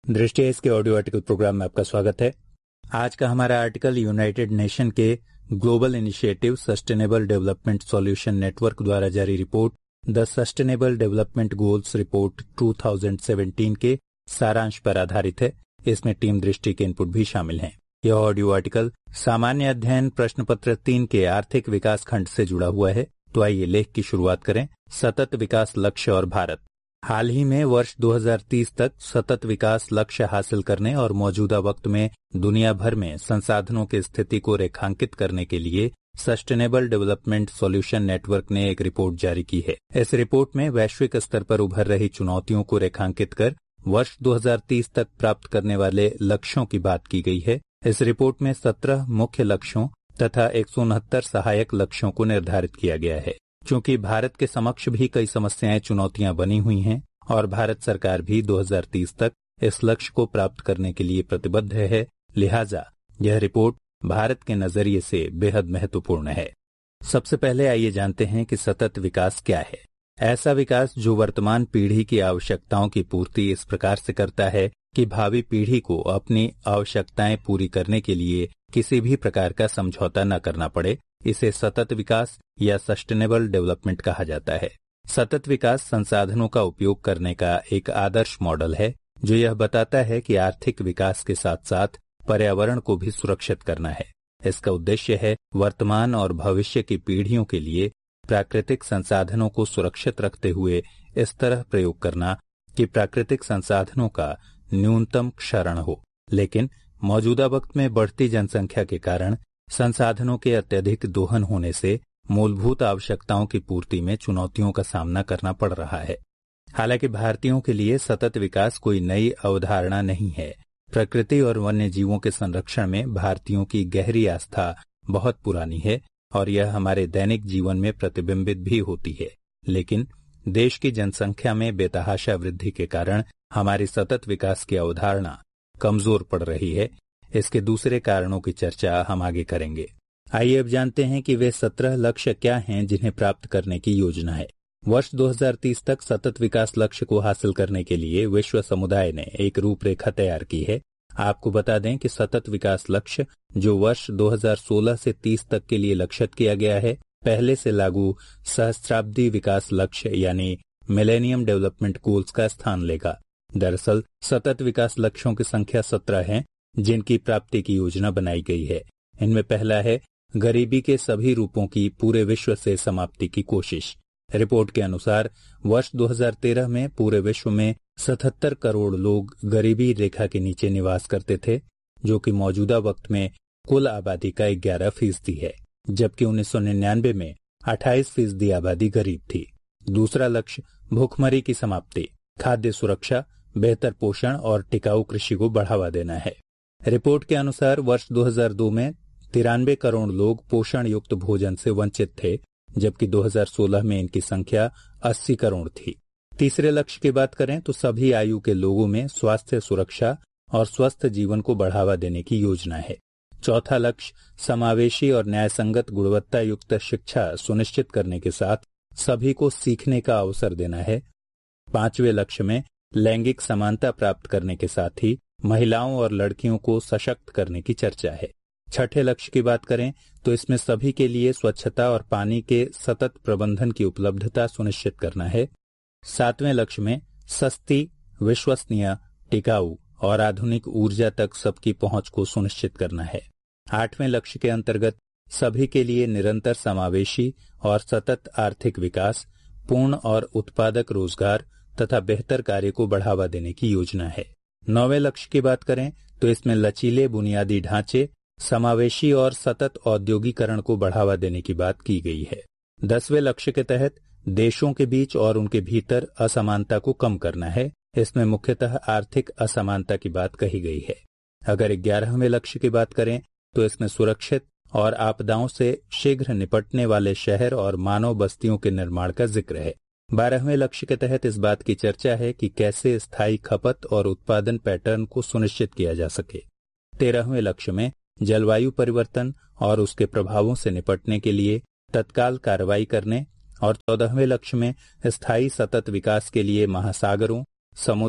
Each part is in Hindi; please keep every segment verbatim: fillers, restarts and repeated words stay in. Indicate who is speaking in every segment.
Speaker 1: दृष्टि इसके ऑडियो आर्टिकल प्रोग्राम में आपका स्वागत है। आज का हमारा आर्टिकल यूनाइटेड नेशन के global initiative sustainable development solution network द्वारा जारी report the sustainable development goals report दो हज़ार सत्रह के सारांश पर आधारित है। इसमें टीम दृष्टि के इनपुट भी शामिल हैं। यह ऑडियो आर्टिकल सामान्य अध्ययन प्रश्न पत्र तीन के आर्थिक विकास खंड से जुड़ा हुआ है। तो आइए लेख की शुरुआत करें। सतत विकास लक्ष्य और भारत। हाल ही में वर्ष दो हज़ार तीस तक सतत विकास लक्ष्य हासिल करने और मौजूदा वक्त में दुनिया भर में संसाधनों की स्थिति को रेखांकित करने के लिए सस्टेनेबल डेवलपमेंट सॉल्यूशन नेटवर्क ने एक रिपोर्ट जारी की है। इस रिपोर्ट में वैश्विक स्तर पर उभर रही चुनौतियों को रेखांकित कर वर्ष दो हज़ार तीस तक प्राप्त करने वाले लक्ष्यों की बात की गई है। इस रिपोर्ट में सत्रह मुख्य लक्ष्यों तथा एक सौ उनहत्तर सहायक लक्ष्यों को निर्धारित किया गया है। चूंकि भारत के समक्ष भी कई समस्याएं चुनौतियां बनी हुई हैं और भारत सरकार भी दो हज़ार तीस तक इस लक्ष्य को प्राप्त करने के लिए प्रतिबद्ध है, लिहाजा यह रिपोर्ट भारत के नजरिए से बेहद महत्वपूर्ण है। सबसे पहले आइए जानते हैं कि सतत विकास क्या है। ऐसा विकास जो वर्तमान पीढ़ी की आवश्यकताओं की पूर्ति इस प्रकार से करता है कि भावी पीढ़ी को अपनी आवश्यकताएं पूरी करने के लिए किसी भी प्रकार का समझौता न करना पड़े, इसे सतत विकास या सस्टेनेबल डेवलपमेंट कहा जाता है। सतत विकास संसाधनों का उपयोग करने का एक आदर्श मॉडल है जो यह बताता है कि आर्थिक विकास के साथ साथ पर्यावरण को भी सुरक्षित करना है। इसका उद्देश्य है वर्तमान और भविष्य की पीढ़ियों के लिए प्राकृतिक संसाधनों को सुरक्षित रखते हुए इस तरह प्रयोग करना कि प्राकृतिक संसाधनों का न्यूनतम क्षरण हो। लेकिन मौजूदा वक्त में बढ़ती जनसंख्या के कारण संसाधनों के अत्यधिक दोहन होने से मूलभूत आवश्यकताओं की पूर्ति में चुनौतियों का सामना करना पड़ रहा है। हालांकि भारतीयों के लिए सतत विकास कोई नई अवधारणा नहीं है। प्रकृति और वन्य जीवों के संरक्षण में भारतीयों की गहरी आस्था बहुत पुरानी है और यह हमारे दैनिक जीवन में प्रतिबिंबित भी होती है। लेकिन देश की जनसंख्या में बेतहाशा वृद्धि के कारण हमारी सतत विकास की अवधारणा कमजोर पड़ रही है। इसके दूसरे कारणों की चर्चा हम आगे करेंगे। आइए अब जानते हैं कि वे सत्रह लक्ष्य क्या हैं जिन्हें प्राप्त करने की योजना है। वर्ष दो हज़ार तीस तक सतत विकास लक्ष्य को हासिल करने के लिए विश्व समुदाय ने एक रूपरेखा तैयार की है। आपको बता दें कि सतत विकास लक्ष्य जो वर्ष दो हज़ार सोलह से तीस तक के लिए लक्षित किया गया है, पहले से लागू सहस्त्राब्दी विकास लक्ष्य यानी मिलेनियम डेवलपमेंट गोल्स का स्थान लेगा। दरअसल सतत विकास लक्ष्यों की संख्या सत्रह है जिनकी प्राप्ति की योजना बनाई गई है। इनमें पहला है गरीबी के सभी रूपों की पूरे विश्व से समाप्ति की कोशिश। रिपोर्ट के अनुसार वर्ष दो हज़ार तेरह में पूरे विश्व में सतहत्तर करोड़ लोग गरीबी रेखा के नीचे निवास करते थे, जो कि मौजूदा वक्त में कुल आबादी का ग्यारह फीसदी है, जबकि उन्नीस सौ निन्यानवे में अट्ठाईस फीसदी आबादी गरीब थी। दूसरा लक्ष्य भूखमरी की समाप्ति, खाद्य सुरक्षा, बेहतर पोषण और टिकाऊ कृषि को बढ़ावा देना है। रिपोर्ट के अनुसार वर्ष दो हज़ार दो में तिरानवे करोड़ लोग पोषण युक्त भोजन से वंचित थे, जबकि दो हज़ार सोलह में इनकी संख्या अस्सी करोड़ थी। तीसरे लक्ष्य की बात करें तो सभी आयु के लोगों में स्वास्थ्य सुरक्षा और स्वस्थ जीवन को बढ़ावा देने की योजना है। चौथा लक्ष्य समावेशी और न्यायसंगत गुणवत्ता युक्त शिक्षा सुनिश्चित करने के साथ सभी को सीखने का अवसर देना है। पांचवें लक्ष्य में लैंगिक समानता प्राप्त करने के साथ ही महिलाओं और लड़कियों को सशक्त करने की चर्चा है। छठे लक्ष्य की बात करें तो इसमें सभी के लिए स्वच्छता और पानी के सतत प्रबंधन की उपलब्धता सुनिश्चित करना है। सातवें लक्ष्य में सस्ती, विश्वसनीय, टिकाऊ और आधुनिक ऊर्जा तक सबकी पहुंच को सुनिश्चित करना है। आठवें लक्ष्य के अंतर्गत सभी के लिए निरंतर समावेशी और सतत आर्थिक विकास, पूर्ण और उत्पादक रोजगार तथा बेहतर कार्य को बढ़ावा देने की योजना है। नौवें लक्ष्य की बात करें तो इसमें लचीले बुनियादी ढांचे, समावेशी और सतत औद्योगिकरण को बढ़ावा देने की बात की गई है। दसवें लक्ष्य के तहत देशों के बीच और उनके भीतर असमानता को कम करना है। इसमें मुख्यतः आर्थिक असमानता की बात कही गई है। अगर ग्यारहवें लक्ष्य की बात करें तो इसमें सुरक्षित और आपदाओं से शीघ्र निपटने वाले शहर और मानव बस्तियों के निर्माण का जिक्र है। बारहवें लक्ष्य के तहत इस बात की चर्चा है कि कैसे स्थायी खपत और उत्पादन पैटर्न को सुनिश्चित किया जा सके। तेरहवें लक्ष्य में जलवायु परिवर्तन और उसके प्रभावों से निपटने के लिए तत्काल कार्रवाई करने और चौदहवें लक्ष्य में स्थायी सतत विकास के लिए महासागरों, समुद्र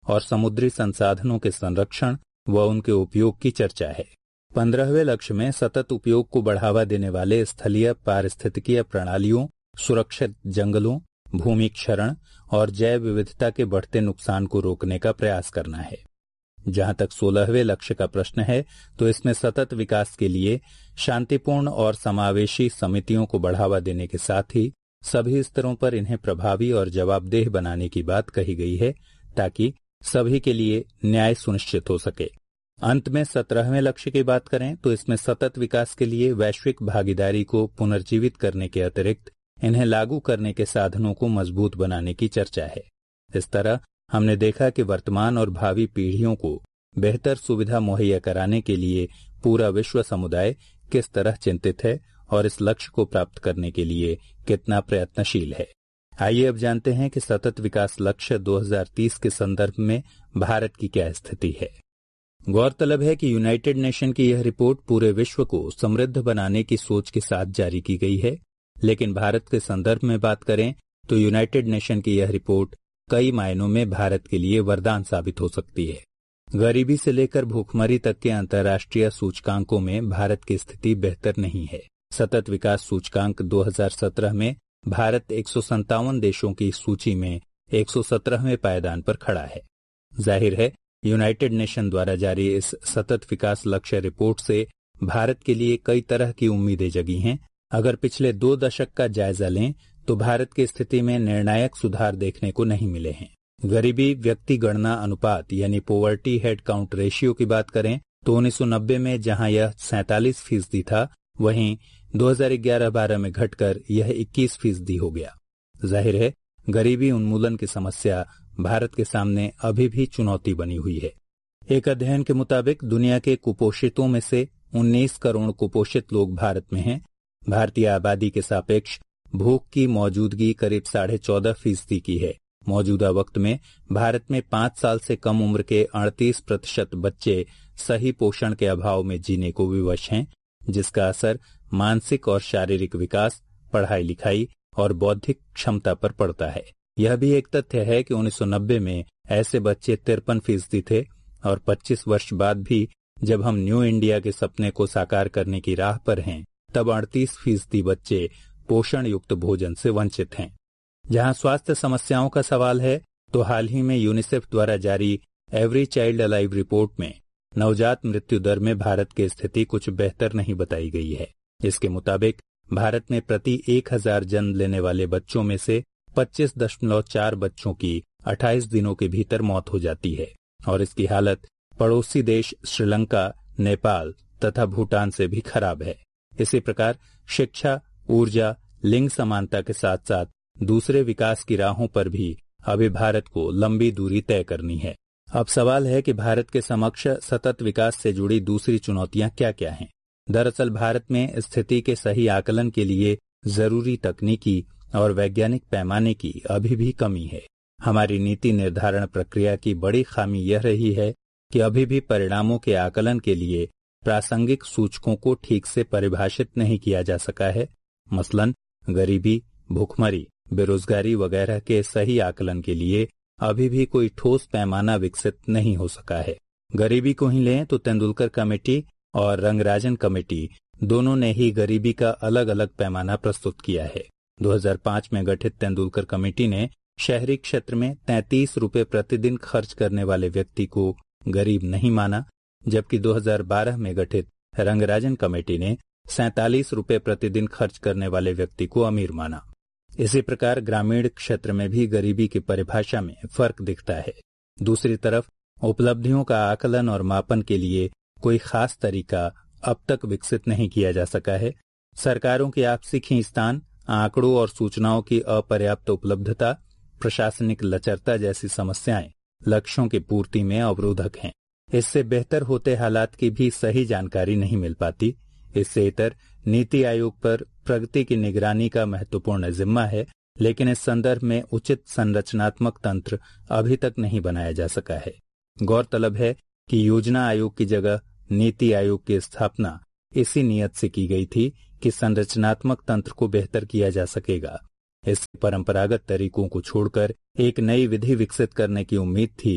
Speaker 1: और समुद्री संसाधनों के संरक्षण व उनके उपयोग की चर्चा है। पंद्रहवें लक्ष्य में सतत उपयोग को बढ़ावा देने वाले स्थलीय पारिस्थितिकीय प्रणालियों, सुरक्षित जंगलों, भूमि क्षरण और जैव विविधता के बढ़ते नुकसान को रोकने का प्रयास करना है। जहां तक सोलहवें लक्ष्य का प्रश्न है तो इसमें सतत विकास के लिए शांतिपूर्ण और समावेशी समितियों को बढ़ावा देने के साथ ही सभी स्तरों पर इन्हें प्रभावी और जवाबदेह बनाने की बात कही गई है, ताकि सभी के लिए न्याय सुनिश्चित हो सके। अंत में सत्रहवें लक्ष्य की बात करें तो इसमें सतत विकास के लिए वैश्विक भागीदारी को पुनर्जीवित करने के अतिरिक्त इन्हें लागू करने के साधनों को मजबूत बनाने की चर्चा है। इस तरह हमने देखा कि वर्तमान और भावी पीढ़ियों को बेहतर सुविधा मुहैया कराने के लिए पूरा विश्व समुदाय किस तरह चिंतित है और इस लक्ष्य को प्राप्त करने के लिए कितना प्रयत्नशील है। आइए अब जानते हैं कि सतत विकास लक्ष्य दो हज़ार तीस के संदर्भ में भारत की क्या स्थिति है। गौरतलब है कि यूनाइटेड नेशन की यह रिपोर्ट पूरे विश्व को समृद्ध बनाने की सोच के साथ जारी की गई है, लेकिन भारत के संदर्भ में बात करें तो यूनाइटेड नेशन की यह रिपोर्ट कई मायनों में भारत के लिए वरदान साबित हो सकती है। गरीबी से लेकर भूखमरी तक के अंतर्राष्ट्रीय सूचकांकों में भारत की स्थिति बेहतर नहीं है। सतत विकास सूचकांक दो हज़ार सत्रह में भारत एक सौ संतावन देशों की सूची में एक सौ सत्रहवें पायदान पर खड़ा है। जाहिर है, यूनाइटेड नेशन द्वारा जारी इस सतत विकास लक्ष्य रिपोर्ट से भारत के लिए कई तरह की उम्मीदें जगी हैं। अगर पिछले दो दशक का जायजा लें तो भारत की स्थिति में निर्णायक सुधार देखने को नहीं मिले हैं। गरीबी व्यक्ति गणना अनुपात यानी पोवर्टी हेड काउंट रेशियो की बात करें तो उन्नीस सौ नब्बे में जहां यह सैंतालीस फीसदी था, वहीं दो हज़ार ग्यारह बारह में घटकर यह इक्कीस फीसदी हो गया। जाहिर है, गरीबी उन्मूलन की समस्या भारत के सामने अभी भी चुनौती बनी हुई है। एक अध्ययन के मुताबिक दुनिया के कुपोषितों में से उन्नीस करोड़ कुपोषित लोग भारत में हैं। भारतीय आबादी के सापेक्ष भूख की मौजूदगी करीब साढ़े चौदह फीसदी की है। मौजूदा वक्त में भारत में पांच साल से कम उम्र के अड़तीस प्रतिशत बच्चे सही पोषण के अभाव में जीने को विवश हैं, जिसका असर मानसिक और शारीरिक विकास, पढ़ाई लिखाई और बौद्धिक क्षमता पर पड़ता है। यह भी एक तथ्य है कि उन्नीस सौ नब्बे में ऐसे बच्चे तिरपन फीसदी थे और पच्चीस वर्ष बाद भी जब हम न्यू इंडिया के सपने को साकार करने की राह पर हैं, तब अड़तीस फीसदी बच्चे पोषण युक्त भोजन से वंचित हैं। जहां स्वास्थ्य समस्याओं का सवाल है तो हाल ही में यूनिसेफ द्वारा जारी एवरी चाइल्ड अलाइव रिपोर्ट में नवजात मृत्यु दर में भारत की स्थिति कुछ बेहतर नहीं बताई गई है। इसके मुताबिक भारत में प्रति एक हजार जन्म लेने वाले बच्चों में से पच्चीस दशमलव चार बच्चों की अट्ठाईस दिनों के भीतर मौत हो जाती है और इसकी हालत पड़ोसी देश श्रीलंका, नेपाल तथा भूटान से भी खराब है। इसी प्रकार शिक्षा, ऊर्जा, लिंग समानता के साथ साथ दूसरे विकास की राहों पर भी अभी भारत को लंबी दूरी तय करनी है। अब सवाल है कि भारत के समक्ष सतत विकास से जुड़ी दूसरी चुनौतियां क्या क्या हैं। दरअसल भारत में स्थिति के सही आकलन के लिए जरूरी तकनीकी और वैज्ञानिक पैमाने की अभी भी कमी है। हमारी नीति निर्धारण प्रक्रिया की बड़ी खामी यह रही है कि अभी भी परिणामों के आकलन के लिए प्रासंगिक सूचकों को ठीक से परिभाषित नहीं किया जा सका है। मसलन गरीबी, भूखमरी, बेरोजगारी वगैरह के सही आकलन के लिए अभी भी कोई ठोस पैमाना विकसित नहीं हो सका है। गरीबी को ही लें तो तेंदुलकर कमेटी और रंगराजन कमेटी दोनों ने ही गरीबी का अलग अलग पैमाना प्रस्तुत किया है। दो हज़ार पाँच में गठित तेंदुलकर कमेटी ने शहरी क्षेत्र में तैंतीस रुपए प्रतिदिन खर्च करने वाले व्यक्ति को गरीब नहीं माना, जबकि दो हज़ार बारह में गठित रंगराजन कमेटी ने सैंतालीस रुपए प्रतिदिन खर्च करने वाले व्यक्ति को अमीर माना। इसी प्रकार ग्रामीण क्षेत्र में भी गरीबी की परिभाषा में फर्क दिखता है। दूसरी तरफ उपलब्धियों का आकलन और मापन के लिए कोई खास तरीका अब तक विकसित नहीं किया जा सका है। सरकारों की आपसी खींचतान, आंकड़ों और सूचनाओं की अपर्याप्त उपलब्धता, प्रशासनिक लचरता जैसी समस्याएं लक्ष्यों की पूर्ति में अवरोधक हैं। इससे बेहतर होते हालात की भी सही जानकारी नहीं मिल पाती। इससे इतर नीति आयोग पर प्रगति की निगरानी का महत्वपूर्ण जिम्मा है, लेकिन इस संदर्भ में उचित संरचनात्मक तंत्र अभी तक नहीं बनाया जा सका है। गौरतलब है कि योजना आयोग की जगह नीति आयोग की स्थापना इसी नियत से की गई थी कि संरचनात्मक तंत्र को बेहतर किया जा सकेगा। इस परंपरागत तरीकों को छोड़कर एक नई विधि विकसित करने की उम्मीद थी,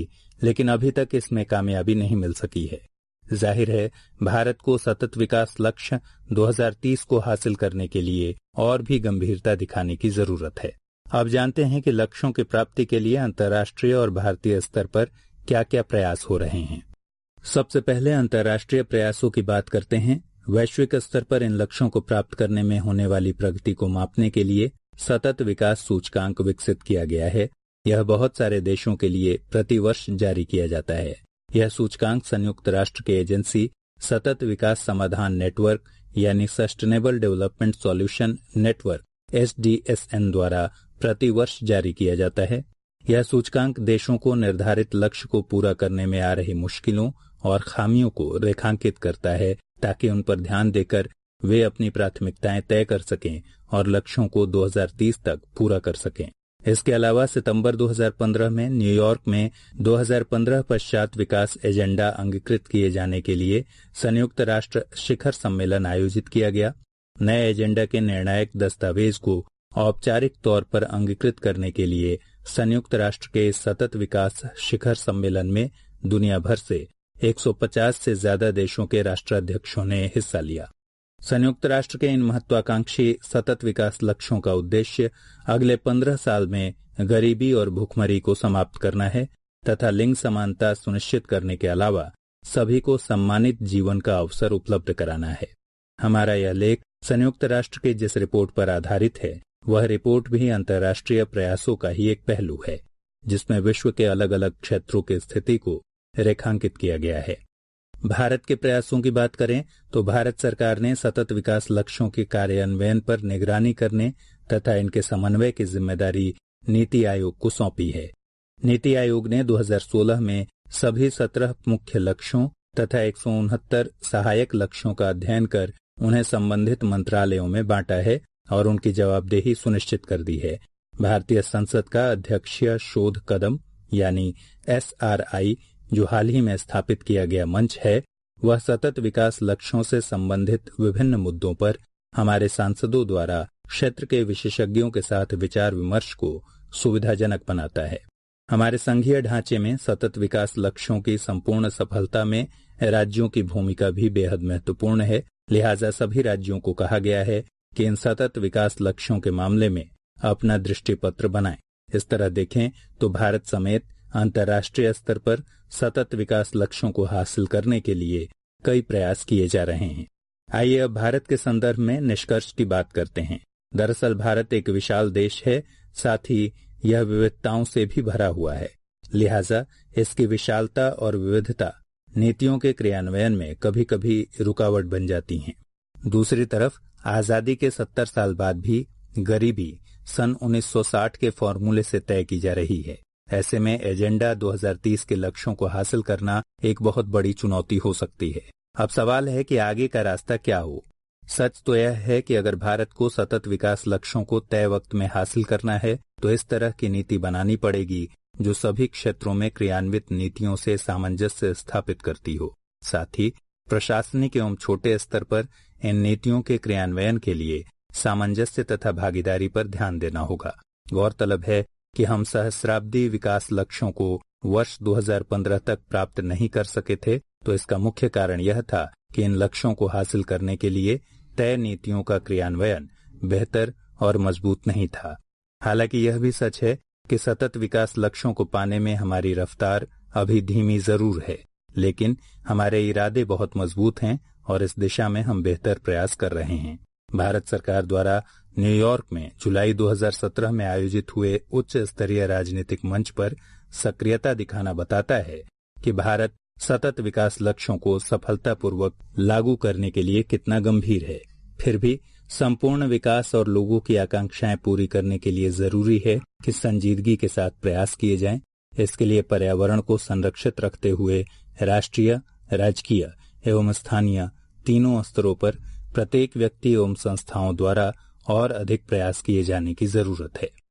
Speaker 1: लेकिन अभी तक इसमें कामयाबी नहीं मिल सकी है। जाहिर है भारत को सतत विकास लक्ष्य दो हज़ार तीस को हासिल करने के लिए और भी गंभीरता दिखाने की जरूरत है। अब जानते हैं कि लक्ष्यों की प्राप्ति के लिए अंतर्राष्ट्रीय और भारतीय स्तर पर क्या क्या प्रयास हो रहे हैं। सबसे पहले अंतर्राष्ट्रीय प्रयासों की बात करते हैं। वैश्विक स्तर पर इन लक्ष्यों को प्राप्त करने में होने वाली प्रगति को मापने के लिए सतत विकास सूचकांक विकसित किया गया है। यह बहुत सारे देशों के लिए प्रतिवर्ष जारी किया जाता है। यह सूचकांक संयुक्त राष्ट्र की एजेंसी सतत विकास समाधान नेटवर्क यानी sustainable development solution network S D S N द्वारा प्रतिवर्ष जारी किया जाता है। यह सूचकांक देशों को निर्धारित लक्ष्य को पूरा करने में आ रही मुश्किलों और खामियों को रेखांकित करता है ताकि उन पर ध्यान देकर वे अपनी प्राथमिकताएं तय कर सकें और लक्ष्यों को दो हज़ार तीस तक पूरा कर सकें। इसके अलावा सितंबर दो हज़ार पंद्रह में न्यूयॉर्क में दो हज़ार पंद्रह पश्चात विकास एजेंडा अंगीकृत किए जाने के लिए संयुक्त राष्ट्र शिखर सम्मेलन आयोजित किया गया। नए एजेंडा के निर्णायक दस्तावेज को औपचारिक तौर पर अंगीकृत करने के लिए संयुक्त राष्ट्र के सतत विकास शिखर सम्मेलन में दुनिया भर से एक सौ पचास से ज्यादा देशों के राष्ट्राध्यक्षों ने हिस्सा लिया। संयुक्त राष्ट्र के इन महत्वाकांक्षी सतत विकास लक्ष्यों का उद्देश्य अगले पंद्रह साल में गरीबी और भूखमरी को समाप्त करना है तथा लिंग समानता सुनिश्चित करने के अलावा सभी को सम्मानित जीवन का अवसर उपलब्ध कराना है। हमारा यह लेख संयुक्त राष्ट्र की जिस रिपोर्ट पर आधारित है वह रिपोर्ट भी अंतर्राष्ट्रीय प्रयासों का ही एक पहलू है, जिसमें विश्व के अलग अलग क्षेत्रों की स्थिति को रेखांकित किया गया है। भारत के प्रयासों की बात करें तो भारत सरकार ने सतत विकास लक्ष्यों के कार्यान्वयन पर निगरानी करने तथा इनके समन्वय की जिम्मेदारी नीति आयोग को सौंपी है। नीति आयोग ने दो हज़ार सोलह में सभी सत्रह मुख्य लक्ष्यों तथा एक सौ उनहत्तर सहायक लक्ष्यों का अध्ययन कर उन्हें संबंधित मंत्रालयों में बांटा है और उनकी जवाबदेही सुनिश्चित कर दी है। भारतीय संसद का अध्यक्षीय शोध कदम यानी एस आर आई जो हाल ही में स्थापित किया गया मंच है, वह सतत विकास लक्ष्यों से संबंधित विभिन्न मुद्दों पर हमारे सांसदों द्वारा क्षेत्र के विशेषज्ञों के साथ विचार विमर्श को सुविधाजनक बनाता है। हमारे संघीय ढांचे में सतत विकास लक्ष्यों की संपूर्ण सफलता में राज्यों की भूमिका भी बेहद महत्वपूर्ण है। लिहाजा सभी राज्यों को कहा गया है कि इन सतत विकास लक्ष्यों के मामले में अपना दृष्टिपत्र बनाएं। इस तरह देखें तो भारत समेत अंतर्राष्ट्रीय स्तर पर सतत विकास लक्ष्यों को हासिल करने के लिए कई प्रयास किए जा रहे हैं। आइए अब भारत के संदर्भ में निष्कर्ष की बात करते हैं। दरअसल भारत एक विशाल देश है, साथ ही यह विविधताओं से भी भरा हुआ है। लिहाजा इसकी विशालता और विविधता नीतियों के क्रियान्वयन में कभी कभी रुकावट बन जाती हैं। दूसरी तरफ आजादी के सत्तर साल बाद भी गरीबी सन उन्नीस सौ साठ के फॉर्मूले से तय की जा रही है। ऐसे में एजेंडा दो हज़ार तीस के लक्ष्यों को हासिल करना एक बहुत बड़ी चुनौती हो सकती है। अब सवाल है कि आगे का रास्ता क्या हो। सच तो यह है कि अगर भारत को सतत विकास लक्ष्यों को तय वक्त में हासिल करना है तो इस तरह की नीति बनानी पड़ेगी जो सभी क्षेत्रों में क्रियान्वित नीतियों से सामंजस्य स्थापित करती हो। साथ ही प्रशासनिक एवं छोटे स्तर पर इन नीतियों के क्रियान्वयन के लिए सामंजस्य तथा भागीदारी पर ध्यान देना होगा। गौरतलब है कि हम सहस्राब्दी विकास लक्ष्यों को वर्ष दो हज़ार पंद्रह तक प्राप्त नहीं कर सके थे, तो इसका मुख्य कारण यह था कि इन लक्ष्यों को हासिल करने के लिए तय नीतियों का क्रियान्वयन बेहतर और मजबूत नहीं था। हालांकि यह भी सच है कि सतत विकास लक्ष्यों को पाने में हमारी रफ्तार अभी धीमी जरूर है, लेकिन हमारे इरादे बहुत मजबूत हैं और इस दिशा में हम बेहतर प्रयास कर रहे हैं। भारत सरकार द्वारा न्यूयॉर्क में जुलाई दो हज़ार सत्रह में आयोजित हुए उच्च स्तरीय राजनीतिक मंच पर सक्रियता दिखाना बताता है कि भारत सतत विकास लक्ष्यों को सफलतापूर्वक लागू करने के लिए कितना गंभीर है। फिर भी संपूर्ण विकास और लोगों की आकांक्षाएं पूरी करने के लिए जरूरी है कि संजीदगी के साथ प्रयास किए जाएं। इसके लिए पर्यावरण को संरक्षित रखते हुए राष्ट्रीय, राजकीय एवं स्थानीय तीनों स्तरों पर प्रत्येक व्यक्ति एवं संस्थाओं द्वारा और अधिक प्रयास किए जाने की जरूरत है।